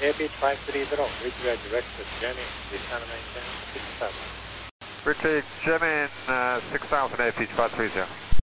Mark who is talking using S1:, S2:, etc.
S1: Airbeach 530, reach direct to German, descend maintain 6000.
S2: British German 6000 Airbeach 530.